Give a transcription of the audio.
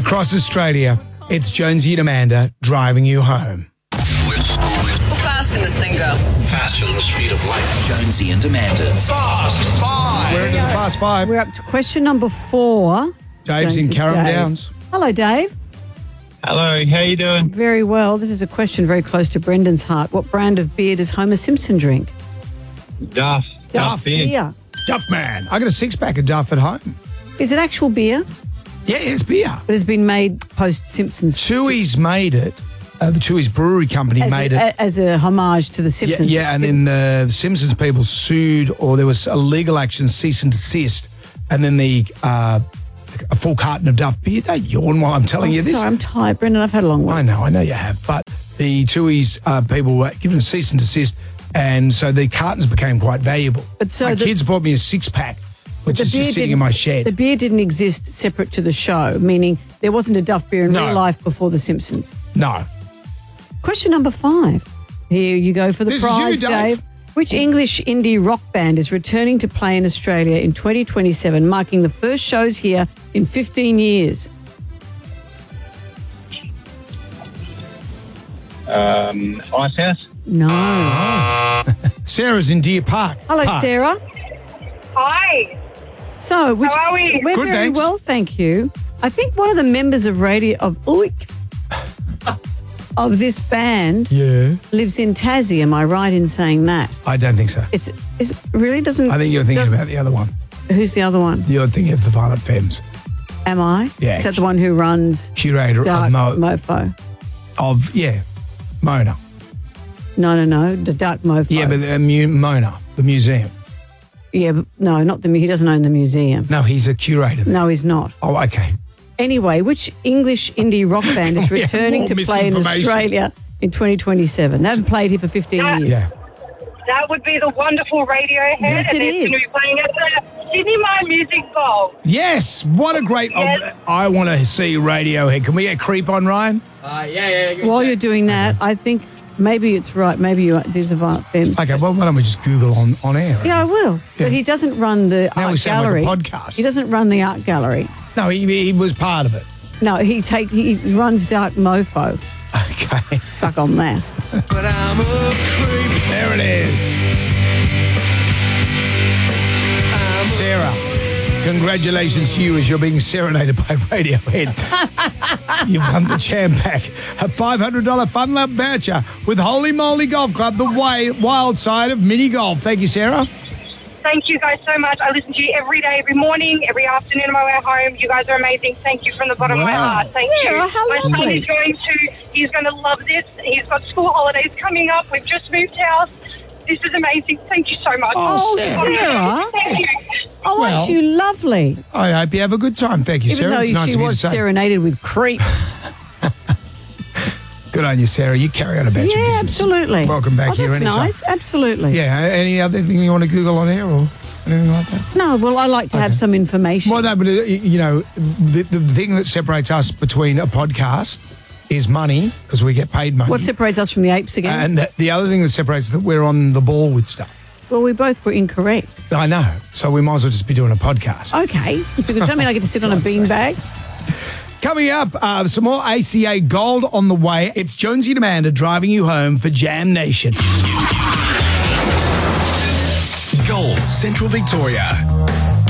Across Australia, it's Jonesy and Amanda driving you home. How fast can this thing go? Faster than the speed of light. Jonesy and Amanda's Fast Five. We're into the Fast Five. We're up to question number 4. Dave's Going in to Carrum Dave. Downs. Hello, Dave. Hello, how you doing? Very well. This is a question very close to Brendan's heart. What brand of beer does Homer Simpson drink? Duff. Duff beer. Duff man. I got a 6-pack of Duff at home. Is it actual beer? Yeah, it's beer. But it's been made post Simpsons. Chewy's made it. The Chewy's Brewery Company made it. As a homage to the Simpsons. Yeah, and then the Simpsons people sued, or there was a legal action, cease and desist, and then a full carton of Duff beer. Don't yawn while I'm telling you this. Sorry, I'm tired, Brendan. I've had a long week. I know you have. But the Chewy's people were given a cease and desist, and so the cartons became quite valuable. But so my the- kids bought me a 6-pack, which is just sitting in my shed. The beer didn't exist separate to the show, meaning there wasn't a Duff beer in No. real life before the Simpsons. No. Question number 5. Here you go for the This is prize, you, Dave. Which English indie rock band is returning to play in Australia in 2027, marking the first shows here in 15 years? Icehouse? No. Sarah's in Deer Park. Hello, Park. Sarah. Hi. So, How are we? We're Good, very thanks. well, thank you. I think one of the members of of this band lives in Tassie. Am I right in saying that? I don't think so. It really doesn't. I think you're thinking about the other one. Who's the other one? You're thinking of the Violent Femmes. Am I? Yeah. Is that the one who runs Curator Dark of Mofo? Mona. No. The Dark Mofo. Yeah, but Mona, the museum. Yeah, but no, not the. He doesn't own the museum. No, he's a curator there. No, he's not. Oh, okay. Anyway, which English indie rock band is Yeah, returning more to play in misinformation. Australia in 2027? They haven't played here for 15 years. Yeah. That would be the wonderful Radiohead. Yes, and it it's is. going to be playing at the Sydney Mine Music Bowl. Yes, what a great... Yes. I want to see Radiohead. Can we get Creep on, Ryan? While you're doing that, I think maybe it's right. Maybe these are Violent Femmes. Okay, well, why don't we just Google on air? Yeah, I will. Yeah. But he doesn't run the Now we art sound gallery. like a podcast. He doesn't run the art gallery. No, he was part of it. No, he runs Dark Mofo. Okay. Suck on that. But I'm a creep. There it is. Sarah, congratulations to you as you're being serenaded by Radiohead. You've won the Jam Pack, a $500 Fun Lab voucher with Holy Moly Golf Club, the wild side of mini golf. Thank you, Sarah. Thank you guys so much. I listen to you every day, every morning, every afternoon on my way home. You guys are amazing. Thank you from the bottom of my Wow. heart. Thank Sarah, you. how My son lovely. is he's going to love this. He's got school holidays coming up. We've just moved house. This is amazing. Thank you so much. Oh, Sarah. Sarah. Thank you. Oh, Well- aren't you lovely? I hope you have a good time. Thank you, Even Sarah. though It's nice she of you to was say. serenaded with Creep. Good on you, Sarah. You carry on about your Yeah, business. absolutely. Welcome back here That's anytime. nice. Absolutely. Yeah, any other thing you want to Google on air or anything like that? No, well, I like to have some information. Well, no, but, the thing that separates us between a podcast is money, because we get paid money. What separates us from the apes again? And the other thing that separates is that we're on the ball with stuff. Well, we both were incorrect. I know. So we might as well just be doing a podcast. Okay. Does that mean I get to sit on a beanbag? Coming up, some more ACA gold on the way. It's Jonesy and Amanda driving you home for Jam Nation. Gold Central Victoria.